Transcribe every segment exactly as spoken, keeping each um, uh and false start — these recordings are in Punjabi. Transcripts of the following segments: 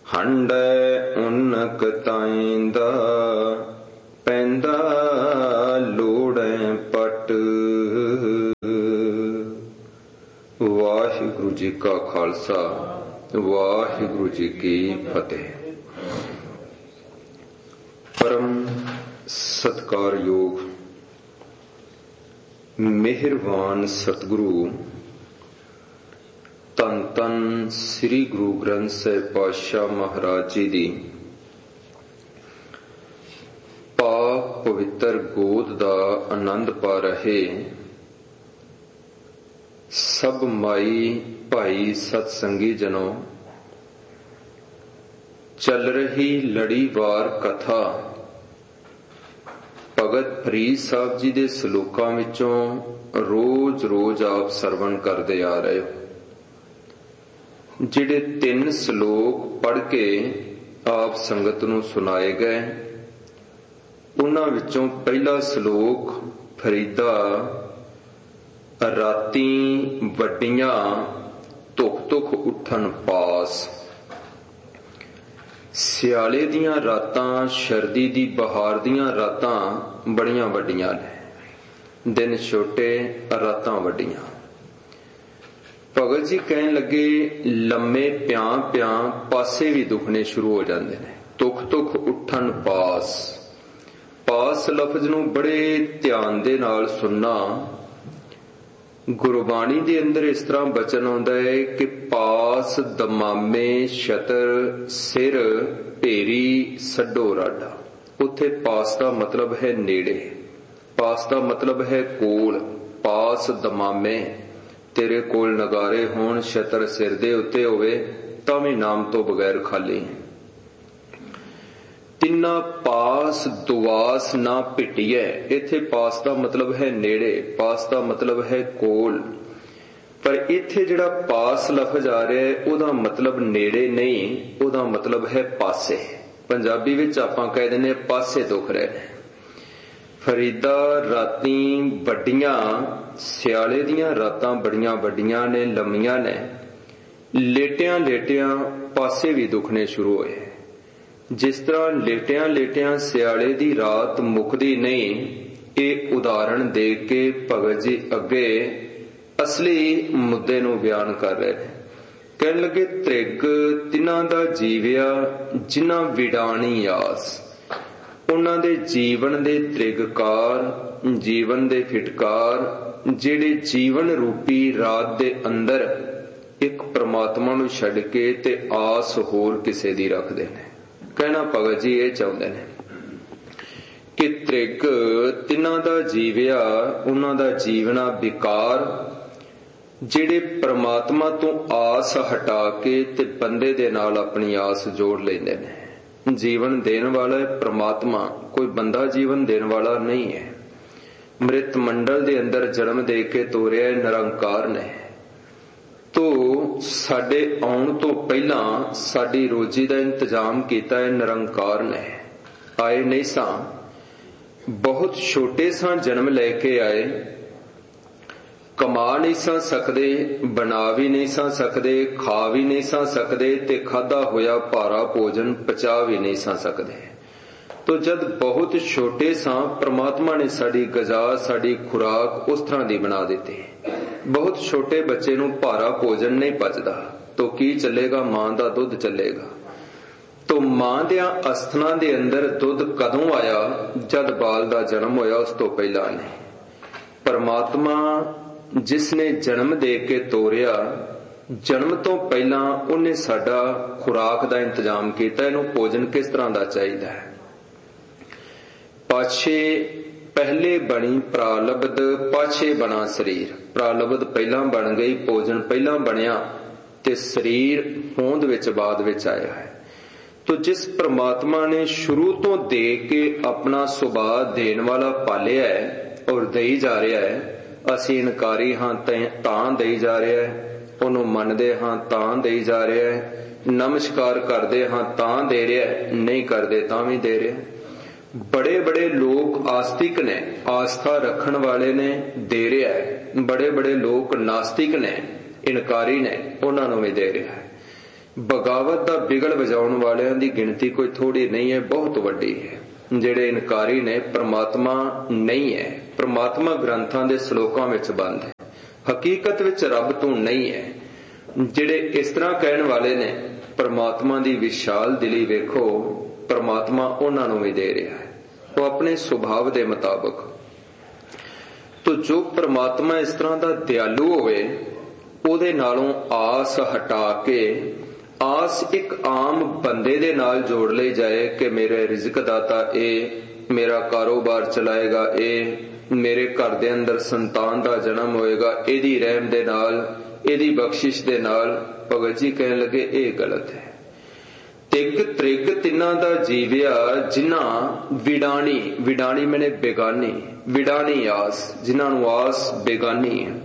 ਹੰਡੈ ਉਨਕ ਤਾਈਂਦਾ ਪੈਂਦਾ ਲੋੜੈ ਪਟ। ਵਾਹਿਗੁਰੂ ਜੀ ਕਾ ਖਾਲਸਾ, ਵਾਹਿਗੁਰੂ ਜੀ ਕੀ ਫਤਿਹ। ਪਰਮ ਸਤਿਕਾਰਯੋਗ ਮਿਹਰਬਾਨ ਸਤਿਗੁਰੂ ਧੰਨ ਧੰਨ ਸ੍ਰੀ ਗੁਰੂ ਗ੍ਰੰਥ ਸਾਹਿਬ ਪਾਤਸ਼ਾਹ ਮਹਾਰਾਜ ਜੀ ਦੀ ਪਾਕ ਪਵਿੱਤਰ ਗੋਦ ਦਾ ਆਨੰਦ ਪਾ ਰਹੇ ਸਭ ਮਾਈ ਭਾਈ ਸਤਸੰਗੀ ਜਨੋ, ਚੱਲ ਰਹੀ ਲੜੀਵਾਰ ਕਥਾ ਭਗਤ ਫਰੀਦ ਸਾਹਿਬ ਜੀ ਦੇ ਸਲੋਕਾਂ ਵਿੱਚੋਂ ਰੋਜ਼ ਰੋਜ਼ ਆਪ ਸਰਵਣ ਕਰਦੇ ਆ ਰਹੇ ਹੋ। ਜਿਹੜੇ ਤਿੰਨ ਸਲੋਕ ਪੜ੍ਹ ਕੇ ਆਪ ਸੰਗਤ ਨੂੰ ਸੁਣਾਏ ਗਏ, ਉਹਨਾਂ ਵਿੱਚੋਂ ਪਹਿਲਾ ਸਲੋਕ ਫਰੀਦਾ ਰਾਤੀ ਵੱਡੀਆਂ ਧੁਖ ਧੁਖ ਉੱਠਣ ਪਾਸ। ਸਿਆਲੇ ਦੀਆਂ ਰਾਤਾਂ, ਸਰਦੀ ਦੀ ਬਹਾਰ ਦੀਆਂ ਰਾਤਾਂ ਬੜੀਆਂ ਵੱਡੀਆਂ ਨੇ, ਦਿਨ ਛੋਟੇ ਰਾਤਾਂ ਵੱਡੀਆਂ। ਭਗਤ ਜੀ ਕਹਿਣ ਲੱਗੇ ਲੰਮੇ ਪਿਆਂ ਪਿਆਂ ਪਾਸੇ ਵੀ ਦੁਖਣੇ ਸ਼ੁਰੂ ਹੋ ਜਾਂਦੇ ਨੇ। ਧੁਖ ਧੁਖ ਉੱਠਣ ਪਾਸ। ਪਾਸ ਲਫ਼ਜ਼ ਨੂੰ ਬੜੇ ਧਿਆਨ ਦੇ ਨਾਲ ਸੁਣਨਾ। ਗੁਰਬਾਣੀ ਦੇ ਅੰਦਰ ਇਸ ਤਰ੍ਹਾਂ ਬਚਨ ਆਉਂਦਾ ਹੈ ਕਿ ਪਾਸ ਦਮਾਮੇ ਛਤਰ ਸਿਰ ਭੇਰੀ ਸੱਡੋ ਰਾਡਾ। ਉੱਥੇ ਪਾਸ ਦਾ ਮਤਲਬ ਹੈ ਨੇੜੇ, ਪਾਸ ਦਾ ਮਤਲਬ ਹੈ ਕੋਲ। ਪਾਸ ਦਮਾਮੇ, ਤੇਰੇ ਕੋਲ ਨਗਾਰੇ ਹੋਣ, ਛਤਰ ਸਿਰ ਦੇ ਉੱਤੇ ਹੋਵੇ ਤਾਂ ਵੀ ਨਾਮ ਤੋਂ ਬਗੈਰ ਖਾਲੀ। ਤਿੰਨਾ ਪਾਸ ਦੁਆਸ ਨਾ ਭਿਟੀਐ। ਇੱਥੇ ਪਾਸ ਦਾ ਮਤਲਬ ਹੈ ਨੇੜੇ, ਪਾਸ ਦਾ ਮਤਲਬ ਹੈ ਕੋਲ। ਪਰ ਇੱਥੇ ਜਿਹੜਾ ਪਾਸ ਲਫ਼ਜ਼ ਆ ਰਿਹਾ ਹੈ ਉਹਦਾ ਮਤਲਬ ਨੇੜੇ ਨਹੀਂ, ਉਹਦਾ ਮਤਲਬ ਹੈ ਪਾਸੇ। ਪੰਜਾਬੀ ਵਿੱਚ ਆਪਾਂ ਕਹਿ ਦਿੰਦੇ ਪਾਸੇ ਦੁਖ ਰਹੇ ਨੇ। ਫਰੀਦਾ ਰਾਤੀ ਵੱਡੀਆਂ, ਸਿਆਲੇ ਦੀਆਂ ਰਾਤਾਂ ਬੜੀਆਂ ਵੱਡੀਆਂ ਨੇ, ਲੰਮੀਆਂ ਨੇ। ਲੇਟਿਆਂ ਲੇਟਿਆਂ ਪਾਸੇ ਵੀ ਦੁਖਣੇ ਸ਼ੁਰੂ ਹੋਏ। ਜਿਸ ਤਰ੍ਹਾਂ ਲੇਟਿਆਂ ਲੇਟਿਆਂ ਸਿਆਲੇ ਦੀ ਰਾਤ ਮੁੱਕਦੀ ਨਹੀਂ, ਇਹ ਉਦਾਹਰਣ ਦੇ ਕੇ ਭਗਤ ਜੀ ਅੱਗੇ ਅਸਲੀ ਮੁੱਦੇ ਨੂੰ ਬਿਆਨ ਕਰ ਰਹੇ ਨੇ। ਕਹਿਣ ਲੱਗੇ ਤ੍ਰਿਗ ਤਿਨਾਂ ਦਾ ਜੀਵਿਆ ਜਿਨ੍ਹਾਂ ਵਿਡਾਣੀ ਆਸ। ਉਹਨਾਂ ਦੇ ਜੀਵਨ ਦੇ ਤ੍ਰਿਗਕਾਰ, ਜੀਵਨ ਦੇ ਫਿਟਕਾਰ, ਜਿਹੜੇ ਜੀਵਨ ਰੂਪੀ ਰਾਤ ਦੇ ਅੰਦਰ ਇੱਕ ਪ੍ਰਮਾਤਮਾ ਨੂੰ ਛੱਡ ਕੇ ਤੇ ਆਸ ਹੋਰ ਕਿਸੇ ਦੀ ਰੱਖਦੇ ਨੇ। ਕਹਿਣਾ ਭਗਤ ਜੀ ਇਹ ਚਾਹੁੰਦੇ ਨੇ ਕਿ ਤ੍ਰਿਗ ਤਿਨਾਂ ਦਾ ਜੀਵਿਆ, ਉਹਨਾਂ ਦਾ ਜੀਵਨਾ ਵਿਕਾਰ, ਜਿਹੜੇ ਪ੍ਰਮਾਤਮਾ ਤੋਂ ਆਸ ਹਟਾ ਕੇ ਤੇ ਬੰਦੇ ਦੇ ਨਾਲ ਆਪਣੀ ਆਸ ਜੋੜ ਲੈਂਦੇ ਨੇ। ਜੀਵਨ ਦੇਣ ਵਾਲਾ ਪ੍ਰਮਾਤਮਾ, ਕੋਈ ਬੰਦਾ ਜੀਵਨ ਦੇਣ ਵਾਲਾ ਨਹੀਂ ਹੈ। ਮ੍ਰਿਤ ਮੰਡਲ ਦੇ ਅੰਦਰ ਜਨਮ ਦੇ ਕੇ ਤੋਰਿਆ ਨਿਰੰਕਾਰ ਨੇ। ਤੋ ਸਾਡੇ ਆਉਣ ਤੋਂ ਪਹਿਲਾਂ ਸਾਡੀ ਰੋਜੀ ਦਾ ਇੰਤਜ਼ਾਮ ਕੀਤਾ ਹੈ ਨਿਰੰਕਾਰ ਨੇ। ਆਏ ਨਹੀਂ ਸਾਂ, ਬਹੁਤ ਛੋਟੇ ਸਾਂ ਜਨਮ ਲੈ ਕੇ ਆਏ। ਕਮਾ ਨਹੀਂ ਸਾਂ ਸਕਦੇ, ਬਣਾ ਵੀ ਨਹੀਂ ਸਾਂ ਸਕਦੇ, ਖਾ ਵੀ ਨਹੀਂ ਸਾਂ ਸਕਦੇ ਤੇ ਖਾਧਾ ਹੋਇਆ ਭਾਰਾ ਭੋਜਨ ਪਚਾ ਵੀ ਨਹੀਂ ਸਾਂ ਸਕਦੇ। ਤੋ ਜਦ ਬਹੁਤ ਛੋਟੇ ਸਾਂ ਪ੍ਰਮਾਤਮਾ ਨੇ ਸਾਡੀ ਗਜ਼ਾ, ਸਾਡੀ ਖੁਰਾਕ ਉਸ ਤਰ੍ਹਾਂ ਦੀ ਬਣਾ ਦਿੱਤੀ। ਬਹੁਤ ਛੋਟੇ ਬੱਚੇ ਨੂੰ ਭਾਰਾ ਭੋਜਨ ਨਹੀਂ ਪਚਦਾ ਤੋ ਕੀ ਚੱਲੇਗਾ? ਮਾਂ ਦਾ ਦੁੱਧ ਚੱਲੇਗਾ। ਤੋ ਮਾਂ ਦਿਆਂ ਅਸਥਨਾਂ ਦੇ ਅੰਦਰ ਦੁੱਧ ਕਦੋਂ ਆਇਆ? ਜਦ ਬਾਲ ਦਾ ਜਨਮ ਹੋਇਆ, ਉਸ ਤੋਂ ਪਹਿਲਾਂ ਨਹੀਂ। ਪਰਮਾਤਮਾ ਜਿਸ ਨੇ ਜਨਮ ਦੇ ਕੇ ਤੋਰਿਆ, ਜਨਮ ਤੋਂ ਪਹਿਲਾਂ ਉਹਨੇ ਸਾਡਾ ਖੁਰਾਕ ਦਾ ਇੰਤਜ਼ਾਮ ਕੀਤਾ। ਇਹਨੂੰ ਭੋਜਨ ਕਿਸ ਤਰ੍ਹਾਂ ਦਾ ਚਾਹੀਦਾ ਹੈ? ਪਾਛੇ ਪਹਿਲੇ ਬਣੀ ਪ੍ਰਾਲਬਧ, ਪਾਛੇ ਬਣਾ ਸਰੀਰ। ਪ੍ਰਾਲਬਧ ਪਹਿਲਾਂ ਬਣ ਗਈ, ਭੋਜਨ ਪਹਿਲਾਂ ਬਣਿਆ ਤੇ ਸਰੀਰ ਹੋਂਦ ਵਿੱਚ ਬਾਅਦ ਵਿੱਚ ਆਇਆ ਹੈ। ਤੋ ਜਿਸ ਪ੍ਰਮਾਤਮਾ ਨੇ ਸ਼ੁਰੂ ਤੋਂ ਦੇ ਕੇ ਆਪਣਾ ਸੁਭਾਅ ਦੇਣ ਵਾਲਾ ਪਾਲਿਆ ਹੈ ਔਰ ਦੇਈ ਜਾ ਰਿਹਾ ਹੈ, ਅਸੀਂ ਇਨਕਾਰੀ ਹਾਂ ਤਾਂ ਦੇਈ ਜਾ ਰਿਹਾ ਹੈ, ਉਹਨੂੰ ਮੰਨਦੇ ਹਾਂ ਤਾਂ ਦੇਈ ਜਾ ਰਿਹਾ ਹੈ, ਨਮਸਕਾਰ ਕਰਦੇ ਹਾਂ ਤਾਂ ਦੇ ਰਿਹਾ ਹੈ, ਨਹੀਂ ਕਰਦੇ ਤਾਂ ਵੀ ਦੇ ਰਿਹਾ। ਬੜੇ ਬੜੇ ਲੋਕ ਆਸਤਿਕ ਨੇ, ਆਸਥਾ ਰੱਖਣ ਵਾਲੇ ਨੇ, ਦੇ ਰਿਹਾ ਹੈ। ਬੜੇ ਬੜੇ ਲੋਕ ਨਾਸਤਿਕ ਨੇ, ਇਨਕਾਰੀ ਨੇ, ਉਹਨਾਂ ਨੂੰ ਵੀ ਦੇ ਰਿਹਾ ਹੈ। बगावत दा बिगड़ वजाउण वालियां दी गिणती कोई थोड़ी नहीं है, बहुत वड्डी है। ਜਿਹੜੇ ਇਨਕਾਰੀ ਨੇ परमात्मा नहीं है, परमात्मा ग्रंथां दे श्लोकां विच बंद है, हकीकत विच रब तू नहीं है। ਜਿਹੜੇ इस तरह कहण वाले ने परमात्मा दी विशाल दिली वेखो, परमात्मा उन्हां नूं भी दे रहा है, वो अपने सुभाव दे मुताबिक। तो जो परमात्मा इस तरह दा दयालु होवे, ਉਹਦੇ ਨਾਲੋਂ ਆਸ ਹਟਾ ਕੇ ਆਸ ਇੱਕ ਆਮ ਬੰਦੇ ਦੇ ਨਾਲ ਜੋੜ ਲਈ ਜਾਏ ਕਿ ਮੇਰੇ ਰਿਜ਼ਕ ਦਾਤਾ ਇਹ, ਮੇਰਾ ਕਾਰੋਬਾਰ ਚਲਾਏਗਾ ਇਹ, ਮੇਰੇ ਘਰ ਦੇ ਅੰਦਰ ਸੰਤਾਨ ਦਾ ਜਨਮ ਹੋਏਗਾ ਇਹਦੀ ਰਹਿਮ ਦੇ ਨਾਲ, ਇਹਦੀ ਬਖਸ਼ਿਸ਼ ਦੇ ਨਾਲ। ਭਗਤ ਜੀ ਕਹਿਣ ਲੱਗੇ ਇਹ ਗਲਤ ਹੈ। ਤਿੱਗ ਤ੍ਰਿਗ ਤਿੰਨਾਂ ਦਾ ਜੀਵਿਆ ਜਿਨ੍ਹਾਂ ਵਿਡਾਣੀ, ਵਿਡਾਣੀ ਮੈਨੇ ਬੇਗਾਨੀ, ਵਿਡਾਣੀ ਆਸ, ਜਿਨ੍ਹਾਂ ਨੂੰ ਆਸ ਬੇਗਾਨੀ ਹੈ।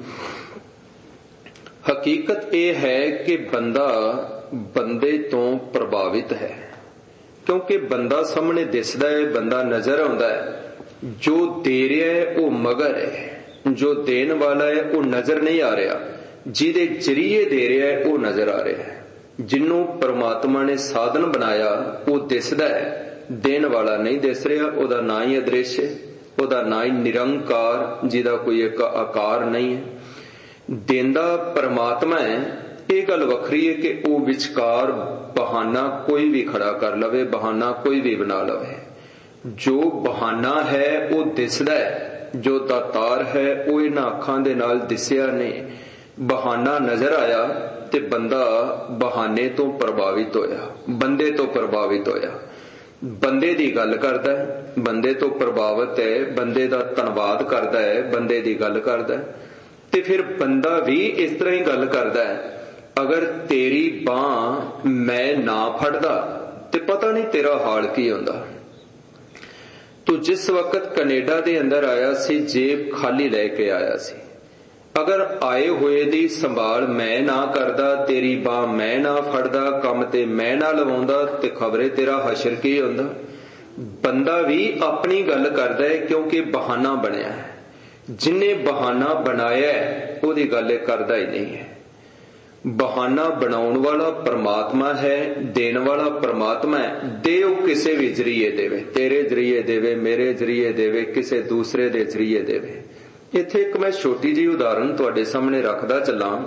ਹਕੀਕਤ ਇਹ ਹੈ ਕਿ ਬੰਦਾ ਬੰਦੇ ਤੋਂ ਪ੍ਰਭਾਵਿਤ ਹੈ, ਕਿਉਂਕਿ ਬੰਦਾ ਸਾਹਮਣੇ ਦਿਸਦਾ ਹੈ, ਬੰਦਾ ਨਜ਼ਰ ਆਉਂਦਾ ਹੈ। ਜੋ ਦੇ ਰਿਹਾ ਹੈ ਉਹ ਮਗਰ ਹੈ, ਜੋ ਦੇਣ ਵਾਲਾ ਹੈ ਉਹ ਨਜ਼ਰ ਨਹੀਂ ਆ ਰਿਹਾ, ਜਿਹਦੇ ਜਰੀਏ ਦੇ ਰਿਹਾ ਹੈ ਉਹ ਨਜ਼ਰ ਆ ਰਿਹਾ ਹੈ। ਜਿਹਨੂੰ ਪਰਮਾਤਮਾ ਨੇ ਸਾਧਨ ਬਣਾਇਆ ਉਹ ਦਿਸਦਾ ਹੈ, ਦੇਣ ਵਾਲਾ ਨਹੀਂ ਦਿਸ ਰਿਹਾ। ਉਹਦਾ ਨਾਂ ਹੀ ਅਦ੍ਰਿਸ਼ ਹੈ, ਉਹਦਾ ਨਾਂ ਹੀ ਨਿਰੰਕਾਰ, ਜਿਹਦਾ ਕੋਈ ਇੱਕ ਆਕਾਰ ਨਹੀਂ ਹੈ। ਦੇਂਦਾ ਪਰਮਾਤਮਾ ਹੈ। ਇਹ ਗੱਲ ਵੱਖਰੀ ਹੈ ਕਿ ਉਹ ਵਿਚਕਾਰ ਬਹਾਨਾ ਕੋਈ ਵੀ ਖੜਾ ਕਰ ਲਵੇ, ਬਹਾਨਾ ਕੋਈ ਵੀ ਬਣਾ ਲਵੇ। ਜੋ ਬਹਾਨਾ ਹੈ ਉਹ ਦਿਸਦਾ ਹੈ, ਜੋ ਦਾਤਾਰ ਹੈ ਉਹ ਇਹਨਾਂ ਅੱਖਾਂ ਦੇ ਨਾਲ ਦਿਸਿਆ ਨਹੀਂ। ਬਹਾਨਾ ਨਜ਼ਰ ਆਇਆ ਤੇ ਬੰਦਾ ਬਹਾਨੇ ਤੋਂ ਪ੍ਰਭਾਵਿਤ ਹੋਇਆ, ਬੰਦੇ ਤੋਂ ਪ੍ਰਭਾਵਿਤ ਹੋਇਆ। ਬੰਦੇ ਦੀ ਗੱਲ ਕਰਦਾ ਹੈ, ਬੰਦੇ ਤੋਂ ਪ੍ਰਭਾਵਿਤ ਹੈ, ਬੰਦੇ ਦਾ ਧੰਨਵਾਦ ਕਰਦਾ ਹੈ, ਬੰਦੇ ਦੀ ਗੱਲ ਕਰਦਾ ਹੈ। ਤੇ ਫਿਰ ਬੰਦਾ ਵੀ ਇਸ ਤਰ੍ਹਾਂ ਹੀ ਗੱਲ ਕਰਦਾ ਹੈ, ਅਗਰ ਤੇਰੀ ਬਾਂਹ ਮੈਂ ਨਾ ਫੜਦਾ ਤੇ ਪਤਾ ਨਹੀਂ ਤੇਰਾ ਹਾਲ ਕੀ ਹੁੰਦਾ। ਤੂੰ ਜਿਸ ਵਕਤ ਕੈਨੇਡਾ ਦੇ ਅੰਦਰ ਆਇਆ ਸੀ, ਜੇਬ ਖਾਲੀ ਲੈ ਕੇ ਆਇਆ ਸੀ। ਅਗਰ ਆਏ ਹੋਏ ਦੀ ਸੰਭਾਲ ਮੈਂ ਨਾ ਕਰਦਾ, ਤੇਰੀ ਬਾਂਹ ਮੈਂ ਨਾ ਫੜਦਾ, ਕੰਮ ਤੇ ਮੈਂ ਨਾ ਲਵਾਉਂਦਾ, ਤੇ ਖਬਰੇ ਤੇਰਾ ਹਸ਼ਰ ਕੀ ਹੁੰਦਾ। ਬੰਦਾ ਵੀ ਆਪਣੀ ਗੱਲ ਕਰਦਾ ਹੈ ਕਿਉਂਕਿ ਬਹਾਨਾ ਬਣਿਆ ਹੈ। ਜਿਨੇ ਬਹਾਨਾ ਬਣਾਇਆ ਉਹਦੀ ਗੱਲ ਇਹ ਕਰਦਾ ਹੀ ਨਹੀਂ ਹੈ। ਬਹਾਨਾ ਬਣਾਉਣ ਵਾਲਾ ਪਰਮਾਤਮਾ ਹੈ, ਦੇਣ ਵਾਲਾ ਪਰਮਾਤਮਾ ਹੈ। ਦੇ ਉਹ ਕਿਸੇ ਵੀ ਜਰੀਏ ਦੇਵੇ, ਤੇਰੇ ਜਰੀਏ ਦੇਵੇ, ਮੇਰੇ ਜਰੀਏ ਦੇਵੇ, ਕਿਸੇ ਦੂਸਰੇ ਦੇ ਜਰੀਏ ਦੇਵੇ। ਇੱਥੇ ਇੱਕ ਮੈਂ ਛੋਟੀ ਜਿਹੀ ਉਦਾਹਰਨ ਤੁਹਾਡੇ ਸਾਹਮਣੇ ਰੱਖਦਾ ਚੱਲਾਂ।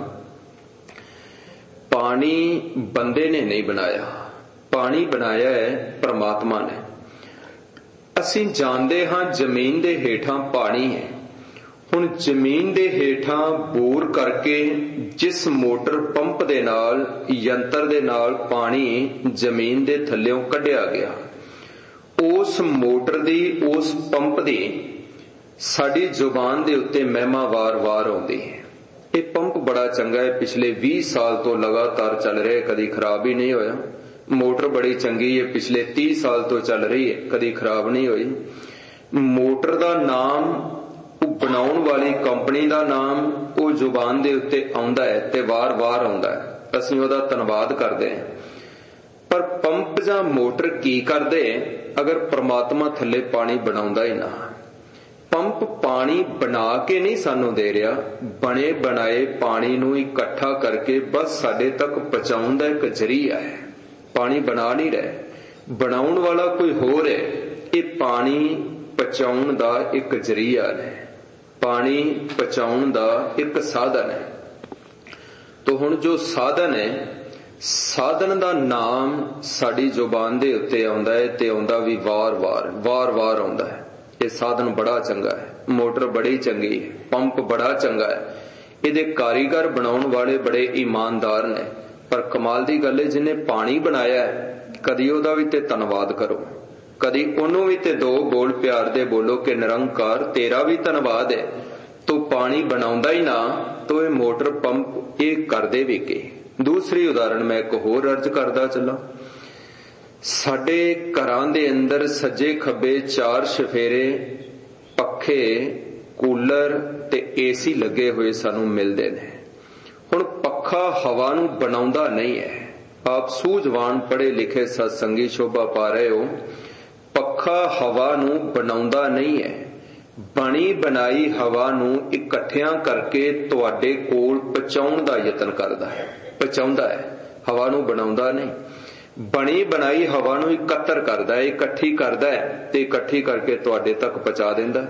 ਪਾਣੀ ਬੰਦੇ ਨੇ ਨਹੀਂ ਬਣਾਇਆ, ਪਾਣੀ ਬਣਾਇਆ ਹੈ ਪਰਮਾਤਮਾ ਨੇ। ਅਸੀਂ ਜਾਣਦੇ ਹਾਂ ਜ਼ਮੀਨ ਦੇ ਹੇਠਾਂ ਪਾਣੀ ਹੈ। ਹੁਣ ਜ਼ਮੀਨ ਦੇ ਹੇਠਾਂ ਬੋਰ ਕਰਕੇ ਜਿਸ ਮੋਟਰ ਪੰਪ ਦੇ ਨਾਲ, ਯੰਤਰ ਦੇ ਨਾਲ ਪਾਣੀ ਜ਼ਮੀਨ ਦੇ ਥੱਲਿਓਂ ਕੱਢਿਆ ਗਿਆ, ਉਸ ਮੋਟਰ ਦੀ, ਉਸ ਪੰਪ ਦੀ ਸਾਡੀ ਜ਼ੁਬਾਨ ਦੇ ਉੱਤੇ ਮਹਿਮਾ ਵਾਰ-ਵਾਰ ਆਉਂਦੀ ਹੈ। ਇਹ ਪੰਪ ਬੜਾ ਚੰਗਾ ਹੈ, ਪਿਛਲੇ ਵੀਹ ਸਾਲ ਤੋਂ ਲਗਾਤਾਰ ਚੱਲ ਰਿਹਾ, ਕਦੀ ਖਰਾਬ ਹੀ ਨਹੀਂ ਹੋਇਆ। ਮੋਟਰ ਬੜੀ ਚੰਗੀ ਹੈ, ਪਿਛਲੇ ਤੀਹ ਸਾਲ ਤੋਂ ਚੱਲ ਰਹੀ ਹੈ, ਕਦੀ ਖਰਾਬ ਨਹੀਂ ਹੋਈ। ਮੋਟਰ ਦਾ ਨਾਮ, ਉਹ ਬਣਾਉਣ ਵਾਲੀ ਕੰਪਨੀ ਦਾ ਨਾਮ ਉਹ ਜ਼ੁਬਾਨ ਦੇ ਉੱਤੇ ਆਉਂਦਾ ਹੈ ਤੇ ਵਾਰ-ਵਾਰ ਆਉਂਦਾ ਹੈ। ਅਸੀਂ ਉਹਦਾ ਧੰਨਵਾਦ ਕਰਦੇ ਹਾਂ। ਪਰ ਪੰਪ ਜਾਂ ਮੋਟਰ ਕੀ ਕਰਦੇ ਅਗਰ ਪ੍ਰਮਾਤਮਾ ਥੱਲੇ ਪਾਣੀ ਬਣਾਉਂਦਾ ਹੀ ਨਾ? ਪੰਪ ਪਾਣੀ ਬਣਾ ਕੇ ਨਹੀਂ ਸਾਨੂੰ ਦੇ ਰਿਹਾ, ਬਣੇ ਬਣਾਏ ਪਾਣੀ ਨੂੰ ਇਕੱਠਾ ਕਰਕੇ ਬਸ ਸਾਡੇ ਤੱਕ ਪਹੁੰਚਾਉਣ ਦਾ ਇੱਕ ਜ਼ਰੀਆ ਹੈ। ਪਾਣੀ ਬਣਾ ਨਹੀਂ ਰਿਹਾ, ਬਣਾਉਣ ਵਾਲਾ ਕੋਈ ਹੋਰ ਹੈ। ਇਹ ਪਾਣੀ ਪਹੁੰਚਾਉਣ ਦਾ ਇੱਕ ਜ਼ਰੀਆ ਹੈ, ਪਾਣੀ ਪਹੁੰਚਾਉਣ ਦਾ ਇੱਕ ਸਾਧਨ ਹੈ। ਤੋ ਹੁਣ ਜੋ ਸਾਧਨ ਹੈ, ਸਾਧਨ ਦਾ ਨਾਮ ਸਾਡੀ ਜ਼ੁਬਾਨ ਦੇ ਉੱਤੇ ਆਉਂਦਾ ਹੈ ਤੇ ਆਉਂਦਾ ਵੀ ਵਾਰ-ਵਾਰ ਵਾਰ-ਵਾਰ ਆਉਂਦਾ ਹੈ। ਇਹ ਸਾਧਨ ਬੜਾ ਚੰਗਾ ਹੈ, ਮੋਟਰ ਬੜੀ ਚੰਗੀ ਹੈ, ਪੰਪ ਬੜਾ ਚੰਗਾ ਹੈ। ਇਹਦੇ ਕਾਰੀਗਰ ਬਣਾਉਣ ਵਾਲੇ ਬੜੇ ਇਮਾਨਦਾਰ ਨੇ। ਪਰ ਕਮਾਲ ਦੀ ਗੱਲ ਹੈ, ਜਿਹਨੇ ਪਾਣੀ ਬਣਾਇਆ ਕਦੀ ਉਹਦਾ ਵੀ ਤੇ ਧੰਨਵਾਦ ਕਰੋ, ਕਦੀ ਉਹਨੂੰ ਵੀ ਤੇ ਦੋ ਬੋਲ ਪਿਆਰ ਦੇ ਬੋਲੋ ਕਿ ਨਿਰੰਕਾਰ ਤੇਰਾ ਵੀ ਧੰਨਵਾਦ ਹੈ। ਤੂੰ ਪਾਣੀ ਬਣਾਉਂਦਾ ਹੀ ਨਾ ਤੋ ਇਹ ਮੋਟਰ ਪੰਪ ਇਹ ਕਰਦੇ ਵੀ ਕੀ। ਦੂਸਰੀ ਉਦਾਹਰਣ ਮੈਂ ਇੱਕ ਹੋਰ ਅਰਜ਼ ਕਰਦਾ ਚੱਲਾਂ। ਸਾਡੇ ਘਰਾਂ ਦੇ ਅੰਦਰ ਸੱਜੇ ਖੱਬੇ ਚਾਰ ਸ਼ਫੇਰੇ ਪੱਖੇ, ਕੂਲਰ ਤੇ ਏਸੀ ਲੱਗੇ ਹੋਏ ਸਾਨੂੰ ਮਿਲਦੇ ਨੇ। ਹੁਣ ਪੱਖਾ ਹਵਾ ਨੂੰ ਬਣਾਉਂਦਾ ਨਹੀਂ ਹੈ। ਆਪ ਸੂਝਵਾਨ ਪੜ੍ਹੇ ਲਿਖੇ ਸਤਸੰਗੀ ਸ਼ੋਭਾ ਪਾ ਰਹੇ ਹੋ। ਪੱਖਾ ਹਵਾ ਨੂੰ ਬਣਾਉਂਦਾ ਨਹੀਂ ਹੈ, ਬਣੀ ਬਣਾਈ ਹਵਾ ਨੂੰ ਇਕੱਠਿਆਂ ਕਰਕੇ ਤੁਹਾਡੇ ਕੋਲ ਪਹੁੰਚਾਉਣ ਦਾ ਯਤਨ ਕਰਦਾ ਹੈ, ਪਹੁੰਚਾਉਂਦਾ ਹੈ। हवा नूं बनाउंदा नहीं। बनी बनाई हवा नूं इकत्तर करदा है, इकट्ठी करदा है ते इकट्ठी करके तुहाडे तक पहुंचा दिंदा।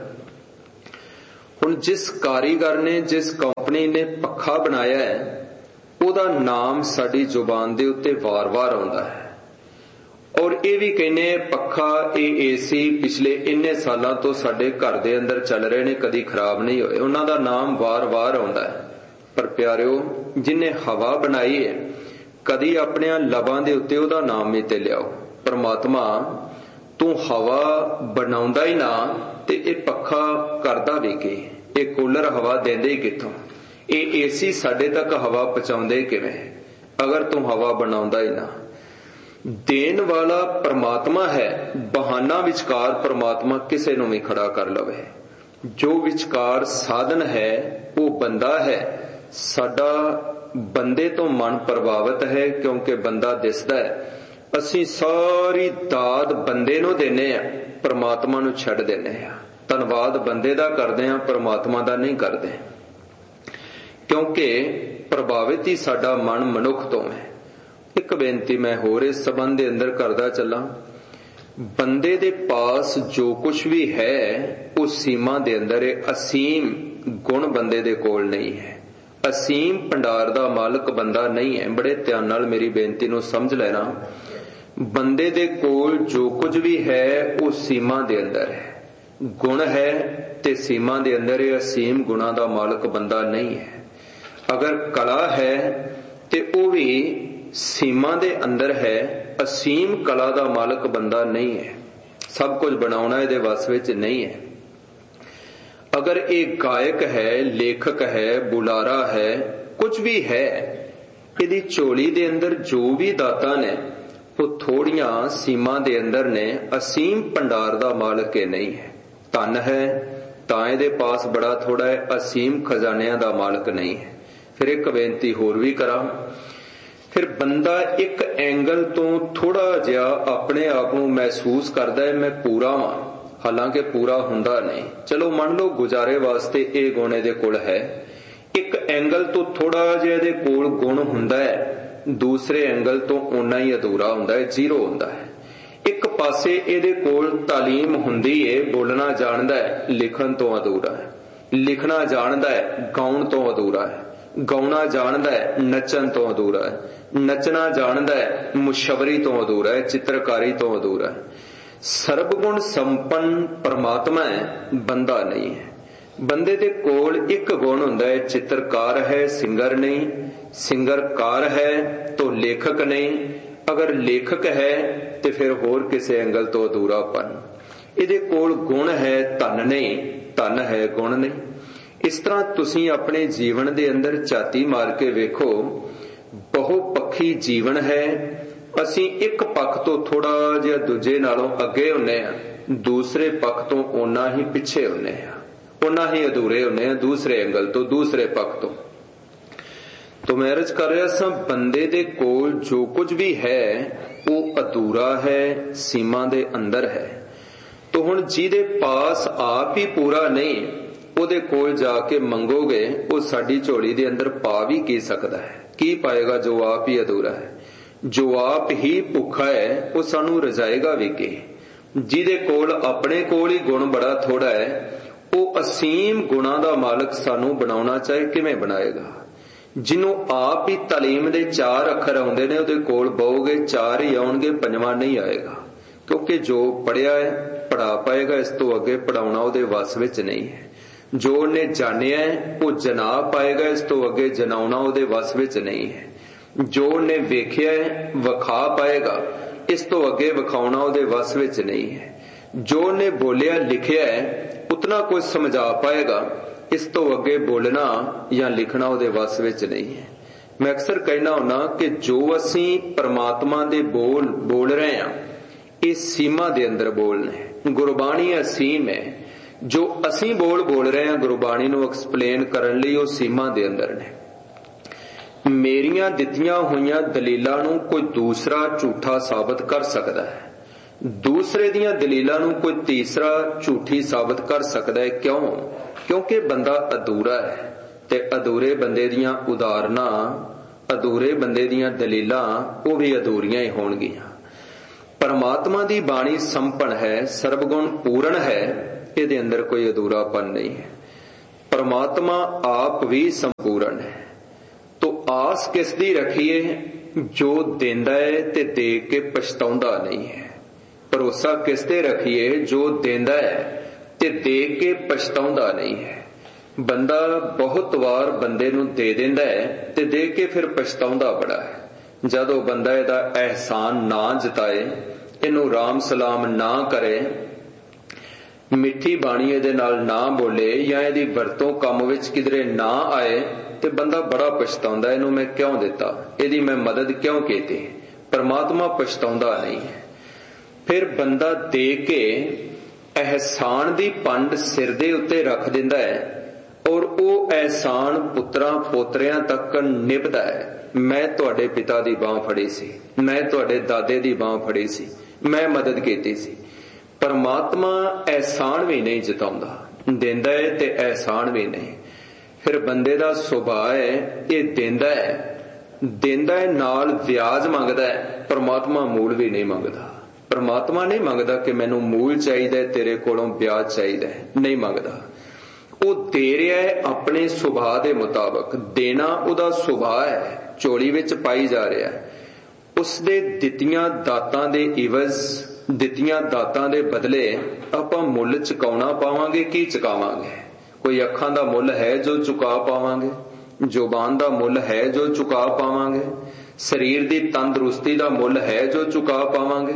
हुण जिस कारीगर ने, जिस कंपनी ने पक्खा बनाया है, उहदा नाम साडी जुबान दे उत्ते वार वार आउंदा है। और ये भी कहने पक्खा ए एसी पिछले इन्ने सालों तो साडे घर दे अंदर चल रहे ने, कदी खराब नहीं होए, उन्हां दा नाम वार वार आउंदा है। पर प्यारिओ, जिन्हें हवा बनाई है, कदी अपने लबां दे उत्ते उहदा नाम ही ते लियाओ। परमात्मा तू हवा बनाउंदा ही ना ते ये पक्खा करदा भी की, ये कूलर हवा देंदे ही कित्थों, ये एसी साडे तक हवा पहुंचाउंदे किवें, अगर तू हवा बनाउंदा ही ना। देन वाला परमात्मा है, बहाना विचकार परमात्मा किसे नूं भी खड़ा कर लवे। जो विचकार साधन है वो बंदा है। साडा बंदे तो मन प्रभावित है, क्योंकि बंदा दिसदा है। असीं सारी दाद बंदे नूं देने आ, परमात्मा नूं छड्ड देने आ। धन्नवाद बंदे दा करदे आ, परमात्मा दा नहीं करदे, क्योंकि प्रभावित ही साडा मन मनुख तो है। एक बेनती मैं होर इस संबंध दे अंदर करदा चला, बंदे दे पास जो कुछ भी है उस सीमा दे अंदर है। असीम गुण बंदे दे कोल नहीं है, असीम भंडार दा मालक बंदा नहीं है। बड़े ध्यान नाल मेरी बेनती नूं समझ लेना, बंदे दे कोल जो कुछ भी है उस सीमा दे अंदर है। गुण है ते सीमा दे अंदर है, असीम गुणा दा मालक बंदा नहीं है। अगर कला है ते वो भी सीमा दे अंदर है, असीम कला दा मालक बंदा नहीं है। सब कुछ बनाउणा इहदे वस विच नहीं है। अगर एक गायक है, लेखक है, बुलारा है, कुछ भी है, इहदी झोली दे अंदर जो भी दाता ने वो थोड़ियां सीमा दे अंदर ने, असीम भंडार दा मालक ये नहीं है। धन है तां इहदे पास बड़ा थोड़ा है, असीम खजानियां दा मालक नहीं है। फिर एक बेनती होर भी करां, फिर बंदा एक एंगल तो थोड़ा जिहा अपने आप को महसूस करता है मैं पूरा वां, हालांकि पूरा हुंदा नहीं। चलो मान लो गुजारे वास्ते ये गुण इहदे कोल है, एक एंगल तो थोड़ा जिहा इहदे कोल गुण हुंदा है, दूसरे एंगल तो उन्ना ही अधूरा हुंदा है, जीरो हुंदा है। एक पासे इहदे कोल तालीम हुंदी है, बोलना जानदा है, लिखण तो अधूरा है, लिखना जानदा है, गाउण तो अधूरा है, गाउणा जानदा है, नचण तो अधूरा है, नचना जानदा है, मुशवरी तो अधूरा है, चित्रकारी तो अधूरा है। सर्वगुण संपन्न परमात्मा है, बंदा नहीं है। बंदे दे कोल एक गुण हुंदा है, चित्रकार है, सिंगर नहीं, सिंगरकार है तो लेखक नहीं, अगर लेखक है तो फिर होर किसी एंगल तो अधूरापन। इहदे कोल गुण है, धन नहीं, धन है, गुण नहीं। इस तरह तुसी अपने जीवन दे अंदर झाती मार के वेखो, बहुपक्षी जीवन है। असी एक पक्ष तो थोड़ा जिहा दूजे नालों अगे हुन्ने आ, दूसरे पक्ष तो ओना ही पिछे हुन्ने आ, ओना ही अधूरे हुन्ने आ, दूसरे एंगल तो, दूसरे पक्ष तो। तो मैं अर्ज कर रहा सा, बंदे दे कोल जो कुछ भी है वो अधूरा है, सीमा दे अंदर है। तो हुण जिहदे पास आप ही पूरा नहीं, ਉਹਦੇ ਕੋਲ ਜਾ ਕੇ ਮੰਗੋਗੇ, ਉਹ ਸਾਡੀ ਝੋਲੀ ਦੇ ਅੰਦਰ ਪਾ ਵੀ ਕੀ ਸਕਦਾ ਹੈ? ਕੀ ਪਾਏਗਾ ਜੋ ਆਪ ਹੀ ਅਧੂਰਾ ਹੈ? ਜੋ ਆਪ ਹੀ ਭੁੱਖਾ ਹੈ ਉਹ ਸਾਨੂੰ ਰਜਾਏਗਾ ਵੀ ਕੀ? ਜਿਹਦੇ ਕੋਲ ਆਪਣੇ ਕੋਲ ਹੀ ਗੁਣ ਬੜਾ ਥੋੜਾ ਹੈ, ਉਹ ਅਸੀਮ ਗੁਣਾਂ ਦਾ ਮਾਲਕ ਸਾਨੂੰ ਬਣਾਉਣਾ ਚਾਹੇ ਕਿਵੇਂ ਬਣਾਏਗਾ? ਜਿਹਨੂੰ ਆਪ ਹੀ ਤਾਲੀਮ ਦੇ ਚਾਰ ਅੱਖਰ ਆਉਂਦੇ ਨੇ, ਉਹਦੇ ਕੋਲ ਬਹੋਗੇ ਚਾਰ ਹੀ ਆਉਣਗੇ, ਪੰਜਵਾਂ ਨਹੀਂ ਆਏਗਾ। ਕਿਉਂਕਿ ਜੋ ਪੜਿਆ ਹੈ ਪੜਾ ਪਾਏਗਾ, ਇਸ ਤੋਂ ਅੱਗੇ ਪੜਾਉਣਾ ਉਹਦੇ ਵਸ ਵਿੱਚ ਨਹੀਂ ਹੈ। जो ने जानिया वो जना पाएगा, इस तो अगे जनाउना उहदे वस विच नहीं है। जो ने वेखिया वखा पाएगा, इस तो अगे विखाउना उहदे वस विच नहीं है। जो ने बोलिया लिखिया उतना कुछ समझा पाएगा, इस तो अगे बोलना या लिखना उहदे वस विच नहीं है। मैं अक्सर कहना हुन्ना कि जो असी परमात्मा दे बोल बोल रहे हैं, इस सीमा दे अंदर बोलने। गुरबाणी असीम है, जो असी बोल बोल रहे हैं गुरबाणी नूं एक्सप्लेन करन लई वो सीमा दे अंदर ने। मेरियां दित्तियां होईयां दलीलां नूं कोई दूसरा झूठा साबित कर सकदा है, दूसरे दियां दलीलां नूं कोई तीसरा झूठी साबित कर सकदा है। क्यों? क्योंकि बंदा अधूरा है ते अधूरे बंदे दियां उदाहरणां ਅਧੂਰੇ ਬੰਦੇ ਦੀਆਂ ਦਲੀਲਾਂ ਉਹ ਵੀ ਅਧੂਰੀਆਂ ਹੀ ਹੋਣਗੀਆਂ। ਪਰਮਾਤਮਾ ਦੀ ਬਾਣੀ ਸੰਪਨ ਹੈ, ਸਰਬਗੁਣ ਪੂਰਨ ਹੈ, ਇਹਦੇ ਅੰਦਰ ਕੋਈ ਅਧੂਰਾਪਨ ਨਹੀਂ ਹੈ। ਪਰਮਾਤਮਾ ਆਪ ਵੀ ਸੰਪੂਰਨ ਹੈ। ਤੋ ਆਸ ਕਿਸ ਦੀ ਰੱਖੀਏ? ਜੋ ਦਿੰਦਾ ਹੈ ਤੇ ਦੇ ਕੇ ਪਛਤਾਉਂਦਾ ਨਹੀਂ ਹੈ। ਭਰੋਸਾ ਕਿਸ ਤੇ ਰੱਖੀਏ? ਜੋ ਦਿੰਦਾ ਹੈ ਤੇ ਦੇ ਕੇ ਪਛਤਾਉਂਦਾ ਨਹੀਂ ਹੈ। ਬੰਦਾ ਬਹੁਤ ਵਾਰ ਬੰਦੇ ਨੂੰ ਦੇ ਦਿੰਦਾ ਹੈ ਤੇ ਦੇ ਕੇ ਫਿਰ ਪਛਤਾਉਂਦਾ ਬੜਾ ਹੈ। ਜਦੋਂ ਬੰਦਾ ਇਹਦਾ ਅਹਿਸਾਨ ਨਾ ਜਤਾਏ, ਇਹਨੂੰ ਰਾਮ ਸਲਾਮ ਨਾ ਕਰੇ, ਮਿੱਠੀ ਬਾਣੀ ਇਹਦੇ ਨਾਲ ਨਾ ਬੋਲੇ ਜਾਂ ਇਹਦੀ ਵਰਤੋਂ ਕੰਮ ਵਿੱਚ ਕਿਧਰੇ ਨਾ ਆਏ ਤੇ ਬੰਦਾ ਬੜਾ ਪਛਤਾਉਂਦਾ, ਇਹਨੂੰ ਮੈਂ ਕਿਉਂ ਦਿੱਤਾ, ਇਹਦੀ ਮੈਂ ਮਦਦ ਕਿਉਂ ਕੀਤੀ। ਪਰਮਾਤਮਾ ਪਛਤਾਉਂਦਾ ਨਹੀਂ ਹੈ। ਫਿਰ ਬੰਦਾ ਦੇ ਕੇ ਅਹਿਸਾਨ ਦੀ ਪੰਡ ਸਿਰ ਦੇ ਉੱਤੇ ਰੱਖ ਦਿੰਦਾ ਹੈ ਔਰ ਉਹ ਅਹਿਸਾਨ ਪੁੱਤਰਾਂ ਪੋਤਰਿਆਂ ਤੱਕ ਨਿਭਦਾ ਹੈ। ਮੈਂ ਤੁਹਾਡੇ ਪਿਤਾ ਦੀ ਬਾਂਹ ਫੜੀ ਸੀ, ਮੈਂ ਤੁਹਾਡੇ ਦਾਦੇ ਦੀ ਬਾਂਹ ਫੜੀ ਸੀ, ਮੈਂ ਮਦਦ ਕੀਤੀ ਸੀ। ਪਰਮਾਤਮਾ ਅਹਿਸਾਨ ਵੀ ਨਹੀਂ ਜਤਾਉਂਦਾ, ਦਿੰਦਾ ਹੈ ਤੇ ਅਹਿਸਾਨ ਵੀ ਨਹੀਂ। ਫਿਰ ਬੰਦੇ ਦਾ ਸੁਭਾਅ ਹੈ ਇਹ ਦਿੰਦਾ ਹੈ, ਦਿੰਦਾ ਹੈ ਨਾਲ ਵਿਆਜ ਮੰਗਦਾ ਹੈ। ਪਰਮਾਤਮਾ ਮੂਲ ਵੀ ਨਹੀਂ ਮੰਗਦਾ। ਪਰਮਾਤਮਾ ਨਹੀਂ ਮੰਗਦਾ ਕਿ ਮੈਨੂੰ ਮੂਲ ਚਾਹੀਦਾ, ਤੇਰੇ ਕੋਲੋਂ ਵਿਆਜ ਚਾਹੀਦਾ, ਨਹੀਂ ਮੰਗਦਾ। ਉਹ ਦੇ ਰਿਹਾ ਹੈ ਆਪਣੇ ਸੁਭਾਅ ਦੇ ਮੁਤਾਬਕ। ਦੇਣਾ ਉਹਦਾ ਸੁਭਾਅ ਹੈ, ਝੋਲੀ ਵਿੱਚ ਪਾਈ ਜਾ ਰਿਹਾ ਹੈ। ਉਸਦੇ ਦਿੱਤੀਆਂ ਦਾਤਾਂ ਦੇ ਇਵਜ਼, ਦਿੱਤੀਆਂ ਦਾਤਾਂ ਦੇ ਬਦਲੇ ਆਪਾਂ ਮੁੱਲ ਚੁਕਾਉਣਾ ਪਾਵਾਂਗੇ। ਕੀ ਚੁਕਾਵਾਂਗੇ? ਕੋਈ ਅੱਖਾਂ ਦਾ ਮੁੱਲ ਹੈ ਜੋ ਚੁਕਾ ਪਾਵਾਂਗੇ, ਜ਼ੁਬਾਨ ਦਾ ਮੁੱਲ ਹੈ ਜੋ ਚੁਕਾ ਪਾਵਾਂਗੇ, ਸਰੀਰ ਦੀ ਤੰਦਰੁਸਤੀ ਦਾ ਮੁੱਲ ਹੈ ਜੋ ਚੁਕਾ ਪਾਵਾਂਗੇ।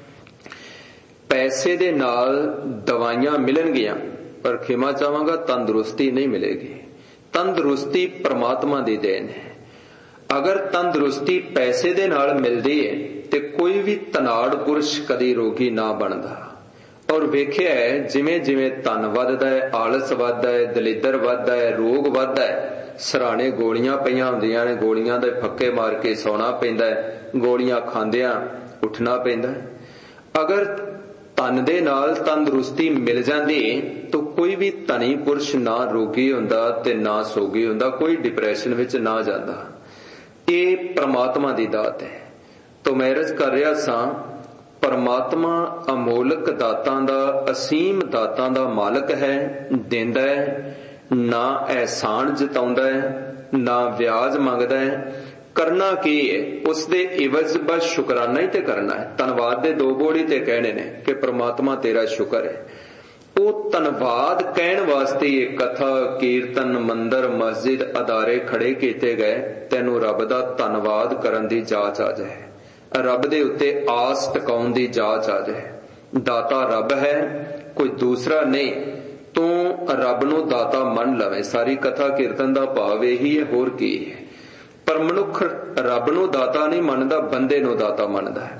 ਪੈਸੇ ਦੇ ਨਾਲ ਦਵਾਈਆਂ ਮਿਲਣਗੀਆਂ ਪਰ ਖਿਮਾ ਚਾਹਾਂਗਾ ਤੰਦਰੁਸਤੀ ਨਹੀਂ ਮਿਲੇਗੀ। ਤੰਦਰੁਸਤੀ ਪਰਮਾਤਮਾ ਦੀ ਦੇਣ ਹੈ। ਅਗਰ ਤੰਦਰੁਸਤੀ ਪੈਸੇ ਦੇ ਨਾਲ ਮਿਲਦੀ ਹੈ ਤੇ ਕੋਈ ਵੀ ਧਨਾੜ ਪੁਰਸ਼ ਕਦੀ ਰੋਗੀ ਨਾ ਬਣਦਾ। ਔਰ ਵੇਖਿਆ ਹੈ ਜਿਵੇਂ ਜਿਵੇਂ ਧਨ ਵੱਧਦਾ ਹੈ, ਆਲਸ ਵੱਧਦਾ ਹੈ, ਦਲਿੱਦਰ ਵੱਧਦਾ ਹੈ, ਰੋਗ ਵੱਧਦਾ ਹੈ, ਸਰਾਣੇ ਗੋਲੀਆਂ ਪਈਆਂ ਹੁੰਦੀਆਂ ਨੇ, ਗੋਲੀਆਂ ਦੇ ਫੱਕੇ ਮਾਰ ਕੇ ਸੌਣਾ ਪੈਂਦਾ ਹੈ, ਗੋਲੀਆਂ ਖਾਂਦਿਆਂ ਉੱਠਣਾ ਪੈਂਦਾ ਹੈ। ਅਗਰ ਧਨ ਦੇ ਨਾਲ ਤੰਦਰੁਸਤੀ ਮਿਲ ਜਾਂਦੀ ਤਾਂ ਕੋਈ ਵੀ ਧਨੀ ਪੁਰਸ਼ ਨਾ ਰੋਗੀ ਹੁੰਦਾ ਤੇ ਨਾ ਸੋਗੀ ਹੁੰਦਾ, ਕੋਈ ਡਿਪਰੈਸ਼ਨ ਵਿੱਚ ਨਾ ਜਾਂਦਾ। ਇਹ ਪ੍ਰਮਾਤਮਾ ਦੀ ਦਾਤ ਹੈ। ਤੋ ਮੈਂ ਅਰਜ਼ ਕਰ ਰਿਹਾ ਸਾਂ, ਪਰਮਾਤਮਾ ਅਮੋਲਕ ਦਾਤਾਂ ਦਾ, ਅਸੀਮ ਦਾਤਾਂ ਦਾ ਮਾਲਕ ਹੈ, ਦਿੰਦਾ ਹੈ, ਨਾ ਅਹਿਸਾਨ ਜਤਾਉਂਦਾ ਹੈ, ਨਾ ਵਿਆਜ ਮੰਗਦਾ ਹੈ। ਕਰਨਾ ਕੀ ਹੈ? ਉਸਦੇ ਇਵਜ਼ ਬਸ ਸ਼ੁਕਰਾਨਾ ਹੀ ਤੇ ਕਰਨਾ ਹੈ। ਧੰਨਵਾਦ ਦੇ ਦੋ ਬੋਲ ਹੀ ਤੇ ਕਹਿਣੇ ਨੇ ਕਿ ਪ੍ਰਮਾਤਮਾ ਤੇਰਾ ਸ਼ੁਕਰ ਹੈ। ਉਹ ਧੰਨਵਾਦ ਕਹਿਣ ਵਾਸਤੇ ਇਹ ਕਥਾ, ਕੀਰਤਨ, ਮੰਦਰ, ਮਸਜਿਦ, ਅਦਾਰੇ ਖੜੇ ਕੀਤੇ ਗਏ। ਤੈਨੂੰ ਰੱਬ ਦਾ ਧੰਨਵਾਦ ਕਰਨ ਦੀ ਜਾਚ ਆ ਜਾਏ, ਰੱਬ ਦੇ ਉੱਤੇ ਆਸ ਟਿਕਾਉਣ ਦੀ ਜਾਚ ਆ ਜਾਏ। ਦਾਤਾ ਰੱਬ ਹੈ, ਕੋਈ ਦੂਸਰਾ ਨਹੀਂ। ਤੂੰ ਰੱਬ ਨੂੰ ਦਾਤਾ ਮੰਨ ਲਵੇਂ। ਸਾਰੀ ਕਥਾ ਕੀਰਤਨ ਦਾ ਭਾਵ ਇਹੀ ਹੈ, ਹੋਰ ਕੀ ਹੈ। ਪਰ ਮਨੁੱਖ ਰੱਬ ਨੂੰ ਦਾਤਾ ਨਹੀਂ ਮੰਨਦਾ, ਬੰਦੇ ਨੂੰ ਦਾਤਾ ਮੰਨਦਾ ਹੈ।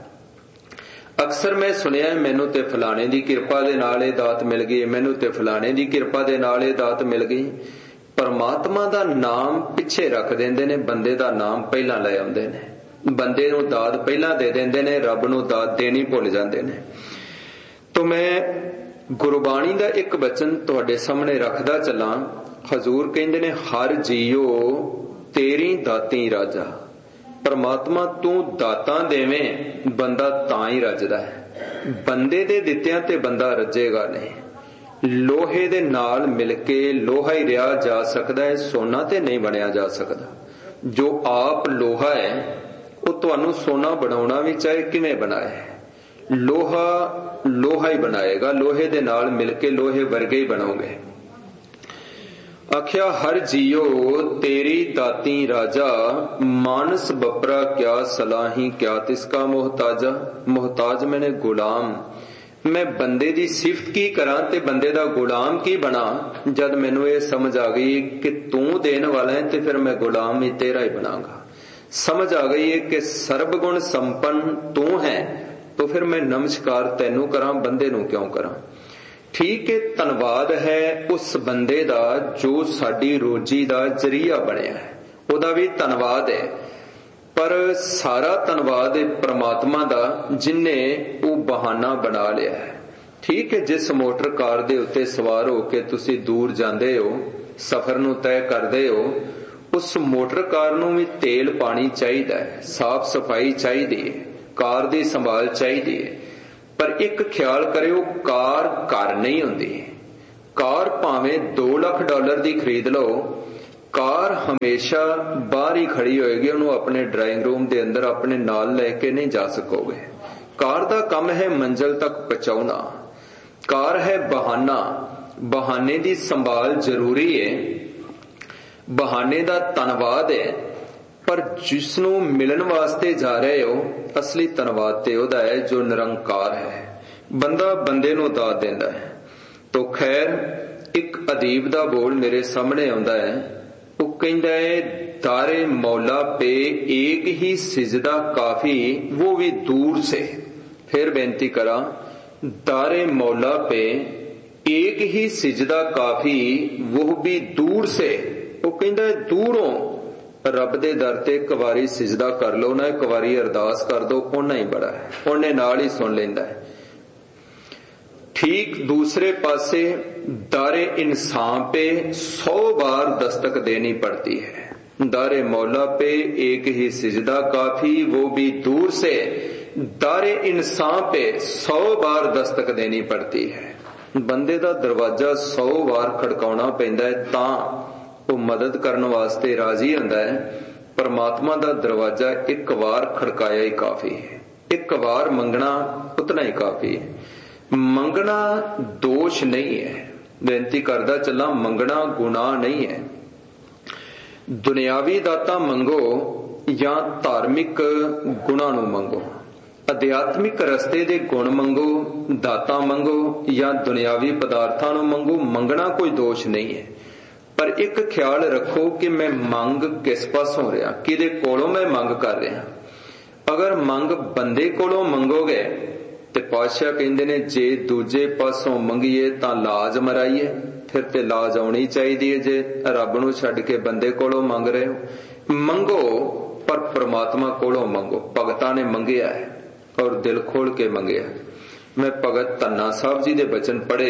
ਅਕਸਰ ਮੈਂ ਸੁਣਿਆ ਮੈਨੂੰ ਤੇ ਫਲਾਣੇ ਦੀ ਕਿਰਪਾ ਦੇ ਨਾਲ ਇਹ ਦਾਤ ਮਿਲ ਗਈ, ਮੈਨੂੰ ਤੇ ਫਲਾਣੇ ਦੀ ਕਿਰਪਾ ਦੇ ਨਾਲ ਇਹ ਦਾਤ ਮਿਲ ਗਈ। ਪਰਮਾਤਮਾ ਦਾ ਨਾਮ ਪਿੱਛੇ ਰੱਖ ਦਿੰਦੇ ਨੇ, ਬੰਦੇ ਦਾ ਨਾਮ ਪਹਿਲਾਂ ਲੈ ਆਉਂਦੇ ਨੇ। ਬੰਦੇ ਨੂੰ ਦਾਤ ਪਹਿਲਾਂ ਦੇ ਦਿੰਦੇ ਨੇ, ਰੱਬ ਨੂੰ ਦਾਤ ਦੇਣੀ ਭੁੱਲ ਜਾਂਦੇ ਨੇ। ਤੋ ਮੈਂ ਗੁਰਬਾਣੀ ਦਾ ਇੱਕ ਬਚਨ ਤੁਹਾਡੇ ਸਾਹਮਣੇ ਰੱਖਦਾ ਚੱਲਾਂ। ਹਜ਼ੂਰ ਕਹਿੰਦੇ ਨੇ, ਹਰ ਜੀਓ ਤੇਰੀ ਦਾਤੀ ਰਾਜਾ। ਪਰਮਾਤਮਾ ਤੂੰ ਦਾਤਾਂ ਦੇਵੇਂ, ਬੰਦਾ ਤਾਂ ਹੀ ਰੱਜਦਾ ਹੈ। ਬੰਦੇ ਦੇ ਦਿੱਤਿਆਂ ਤੇ ਬੰਦਾ ਰੱਜੇਗਾ ਨਹੀਂ। ਲੋਹੇ ਦੇ ਨਾਲ ਮਿਲ ਕੇ ਲੋਹਾ ਹੀ ਰਿਹਾ ਜਾ ਸਕਦਾ ਹੈ, ਸੋਨਾ ਤੇ ਨਹੀਂ ਬਣਿਆ ਜਾ ਸਕਦਾ। ਜੋ ਆਪ ਲੋਹਾ ਹੈ ਉਹ ਤੁਹਾਨੂੰ ਸੋਨਾ ਬਣਾਉਣਾ ਵੀ ਚਾਹੇ ਕਿਵੇਂ ਬਣਾਏ, ਲੋਹਾ ਲੋਹਾ ਹੀ ਬਣਾਏਗਾ। ਲੋਹੇ ਦੇ ਨਾਲ ਮਿਲ ਕੇ ਲੋਹੇ ਵਰਗੇ ਹੀ ਬਣੋਗੇ। ਆਖਿਆ ਹਰ ਜੀਓ ਤੇਰੀ ਦਾਤੀ ਰਾਜਾ, ਮਾਨਸ ਬਪਰਾ ਕਿਆ ਸਲਾਹੀ, ਕਿਆ ਤਿਸਕਾ ਮੁਹਤਾਜਾ। ਮੁਹਤਾਜ ਮੈਨੇ ਗੁਲਾਮ। ਮੈਂ ਬੰਦੇ ਦੀ ਸਿਫਤ ਕੀ ਕਰਾਂ ਤੇ ਬੰਦੇ ਦਾ ਗੁਲਾਮ ਕੀ ਬਣਾ। ਜਦ ਮੈਨੂੰ ਇਹ ਸਮਝ ਆ ਗਈ ਕਿ ਤੂੰ ਦੇਣ ਵਾਲਾ ਹੈ ਤੇ ਫਿਰ ਮੈਂ ਗੁਲਾਮ ਹੀ ਤੇਰਾ ਹੀ ਬਣਾਂਗਾ। ਸਮਝ ਆ ਗਈ ਹੈ ਕਿ ਸਰਬ ਗੁਣ ਸੰਪੰਨ ਤੂੰ ਹੈ, तो फिर मैं नमस्कार तैनू करा, बंदे नू क्यों करा। ठीक है, धन्नवाद है उस बंदे दा जो साडी रोजी दा जरिया बनिया है, ओदा भी धन्नवाद है। पर सारा धन्नवाद परमात्मा दा जिन्ने वो बहाना बना लिया है। ठीक है, जिस मोटर कार दे उत्ते सवार हो के तुसी दूर जांदे हो, सफर नू तय करदे हो, उस मोटर कार नूं भी तेल पानी चाहिदा है, साफ सफाई चाहिदी है, कार दी संभाल चाहिदी है। पर एक ख्याल करियो, कार घर नहीं हुंदी। कार भावें दो लाख डॉलर दी खरीद लो, कार हमेशा बाहर ही खड़ी होएगी, उन्होंने अपने ड्राइंग रूम के अंदर अपने नाल लेके नहीं जा सकोगे। कार का काम है मंजिल तक पहुंचाना। कार है बहाना, बहाने की संभाल जरूरी है, बहाने का धन्यवाद है, पर जिसनों मिलन वास्ते जा रहे हो असली धन्यवाद ते ओहदा है जो निरंकार है। बंदा बंदे नूं दात देंदा है। तो खैर एक अदीब दा बोल मेरे सामने आउंदा है, वो कहंदा है दारे मौला पे एक ही सिजदा काफी, वो भी दूर से। फिर बेनती करा, दारे मौला पे एक ही सिजदा काफी, वो भी दूर से। वो कहंदा है दूरों रब दे दर ते एक वारी सिजदा कर लो ना, एक वारी अरदास कर दो, उन्ना ही बड़ा है, उन्हें नाल ही सुन लेंदा है। ठीक दूसरे पासे दारे इंसान पे सौ बार दस्तक देनी पड़ती है। दारे मौला पे एक ही सिजदा काफी, वो भी दूर से। दारे इंसान पे सौ बार दस्तक देनी पड़ती है। बंदे दा दरवाजा सौ बार खड़काउणा पैंदा है तां वो मदद करने वास्ते राजी हुंदा है। परमात्मा दा दरवाजा एक बार खड़काया ही काफी है, एक बार मंगना उतना ही काफी है। मंगना दोष नहीं है, बेनती करदा चला, मंगना गुनाह नहीं है। दुनियावी दाता मंगो या धार्मिक गुणा नूं मंगो, अध्यात्मिक रस्ते दे गुण मंगो, दाता मंगो या दुनियावी पदार्थां नूं मंगो, मंगना कोई दोष नहीं है। पर एक ख्याल रखो कि मैं मंग किस पासों रहा, किदे कोलों मैं मंग कर रहा। अगर मंग बंदे कोलों मंगोगे ते पातशाह कहंदे ने जे दूजे पासों मंगीए तां लाज मराइए, फिर ते लाज आउणी चाहिदी है। जे रब नूं छड्ड के बंदे कोलों मंग रहे हो, मंगो पर परमात्मा कोलों मंगो। भगतां ने मंगिया है और दिल खोल के मंगिया। मैं भगत धन्ना साहब जी दे बचन पढ़े।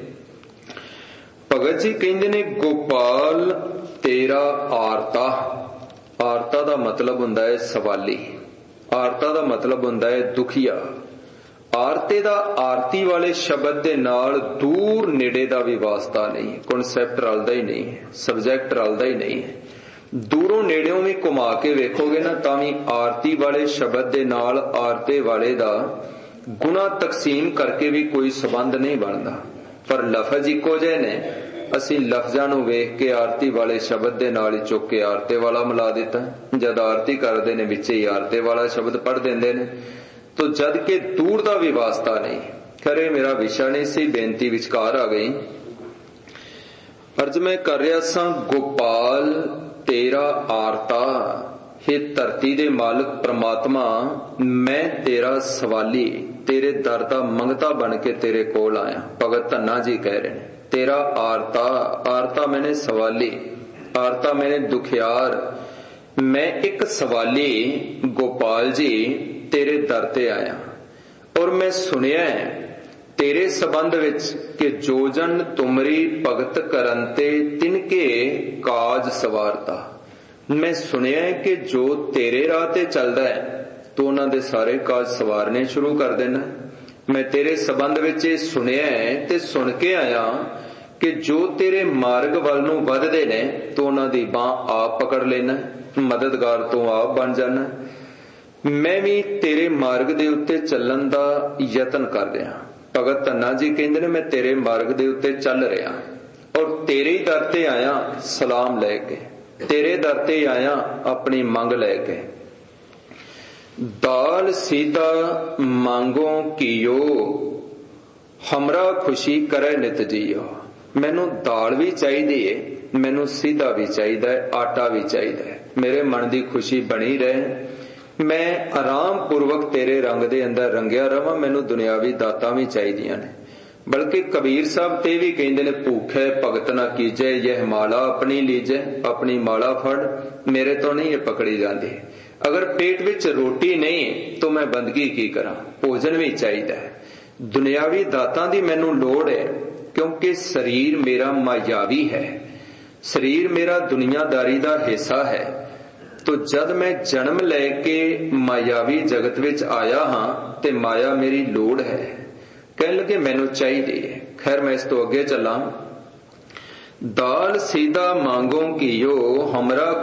भगत जी कहंदे ने गोपाल तेरा आरता, आरता दा मतलब हुंदा है सवाली, आरता दा मतलब हुंदा है दुखिया। आरते दा आरती वाले शब्द दे नाल दूर नेड़े दा भी वास्ता नहीं, कॉन्सैप्ट रलदा ही नहीं है, सब्जैक्ट रलदा ही नहीं है। दूरों नेड़ों भी घुमा के वेखोगे ना तां भी आरती वाले शब्द दे नाल आरते वाले दा गुना तकसीम करके भी कोई संबंध नहीं बनता। पर लफज इको जे ने, असी लफजां नूं वेख के आरती वाले शब्द दे नाल ही चुक के आरते वाला मिला दिता। जद आरती करदे ने विच ही आरते वाला शब्द पढ़ देंदे ने, तो जद के दूर दा भी वास्ता नहीं। खरे मेरा विषय नहीं सी, बेनती विचकार आ गई। अर्ज मैं कर रहा सा, गोपाल तेरा आरता, हे धरती दे मालिक परमात्मा, मैं तेरा सवाली, तेरे दर दा मंगता बन के तेरे कोल आया। भगत धन्ना जी कह रहे हैं तेरा आरता, आरता मैंने सवाली, आरता मैंने दुखियार। मैं एक सवाली गोपाल जी तेरे दर ते आया, और मैं सुनिया है तेरे संबंध विच कि जो जन तुमरी भगत करन ते तिनके काज सवारता। मैं सुनिया है कि जो तेरे राह ते चलदा है तो उन्हां दे सारे काज सवारने शुरू कर देना। मैं तेरे संबंध विच ये सुनिया है ते सुन के आया कि जो तेरे मार्ग वल नूं वधदे ने तो उन्हां दी बांह आप पकड़ लेना, मददगार तो आप बन जाना। मैं भी तेरे मार्ग दे उत्ते चलण दा यतन कर रहा। भगत धन्ना जी कहंदे ने मैं तेरे मार्ग दे उत्ते चल रहा और तेरे ही दर ते आया सलाम लैके, तेरे दर ते आया अपनी मंग लैके। दाल सीधा मांगो कियो, हमरा खुशी करे नित जियो। मैनू दाल भी चाहिए, मैनू सीधा भी चाहिए, आटा भी चाहिए। मेरे मन की खुशी बनी रहे, मैं आराम पूर्वक तेरे रंग दे अंदर रंगिया रवां। मैनू दुनियावी दातां भी चाहिदियां ने। बल्कि कबीर साहब ते भी कहंदे ने भूखे भगत ना कीजे, यह माला अपनी लीजे। अपनी माला फड़, मेरे तो नहीं ये पकड़ी जाती। अगर पेट विच रोटी नहीं तो मैं बंदगी की करा, भोजन भी चाहिए। दुनियावी दातां दी मैनू लोड़ है क्योंकि शरीर मेरा मायावी है। ਸਰੀਰ ਮੇਰਾ ਦੁਨੀਆਦਾਰੀ ਦਾ ਹਿੱਸਾ ਹੈ। ਤੋ ਜਦ ਮੈਂ ਜਨਮ ਲੈ ਕੇ ਮਾਇਆਵੀ ਜਗਤ ਵਿੱਚ ਆਇਆ ਹਾਂ ਤੇ ਮਾਇਆ ਮੇਰੀ ਲੋੜ ਹੈ। ਕਹਿਣ ਲੱਗੇ ਮੈਨੂੰ ਚਾਹੀਦੀ ਹੈ। ਖੈਰ ਮੈਂ ਇਸ ਤੋਂ ਅੱਗੇ ਚੱਲਾਂ। ਦਾਲ ਸੀਦਾ ਮੰਗੋ ਕੀਓ ਹਮਰਾ